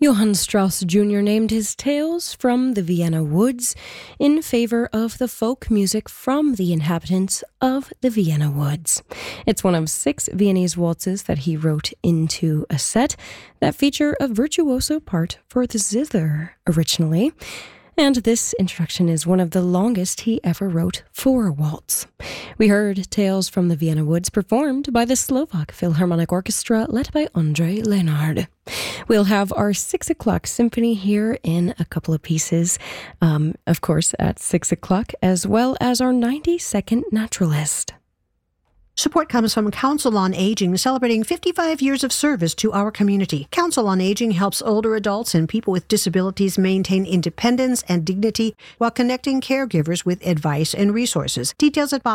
Johann Strauss Jr. named his Tales from the Vienna Woods in favor of the folk music from the inhabitants of the Vienna Woods. It's one of 6 Viennese waltzes that he wrote into a set that feature a virtuoso part for the zither originally. And this introduction is one of the longest he ever wrote for a waltz. We heard Tales from the Vienna Woods performed by the Slovak Philharmonic Orchestra led by Ondrej Lenard. We'll have our 6 o'clock symphony here in a couple of pieces, of course at 6 o'clock, as well as our 90-second naturalist. Support comes from Council on Aging, celebrating 55 years of service to our community. Council on Aging helps older adults and people with disabilities maintain independence and dignity while connecting caregivers with advice and resources. Details at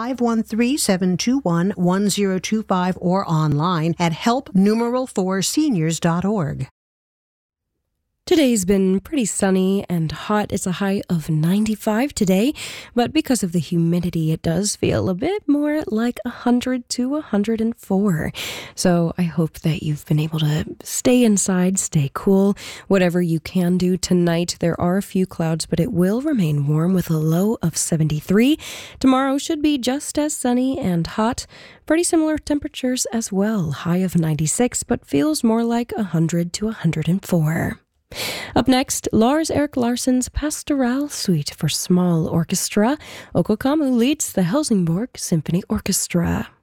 513-721-1025 or online at help4seniors.org. Today's been pretty sunny and hot. It's a high of 95 today, but because of the humidity, it does feel a bit more like 100 to 104. So I hope that you've been able to stay inside, stay cool, whatever you can do tonight. There are a few clouds, but it will remain warm with a low of 73. Tomorrow should be just as sunny and hot. Pretty similar temperatures as well. High of 96, but feels more like 100 to 104. Up next, Lars-Erik Larsson's Pastoral Suite for Small Orchestra. Oko Kammu leads the Helsingborg Symphony Orchestra.